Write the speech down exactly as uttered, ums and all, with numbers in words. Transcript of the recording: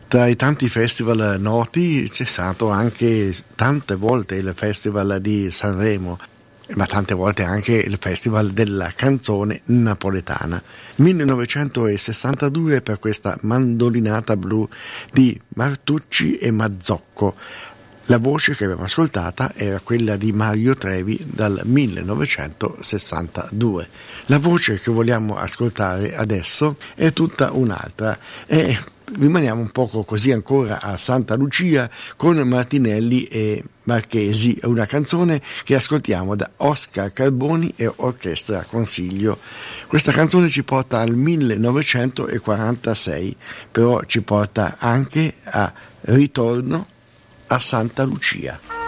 Tra i tanti festival noti c'è stato anche tante volte il Festival di Sanremo, ma tante volte anche il Festival della canzone napoletana. millenovecentosessantadue per questa Mandolinata blu di Martucci e Mazzocco. La voce che abbiamo ascoltata era quella di Mario Trevi dal millenovecentosessantadue. La voce che vogliamo ascoltare adesso è tutta un'altra. È Rimaniamo un poco così ancora a Santa Lucia con Martinelli e Marchesi, una canzone che ascoltiamo da Oscar Carboni e Orchestra Consiglio. Questa canzone ci porta al millenovecentoquarantasei, però ci porta anche a Ritorno a Santa Lucia.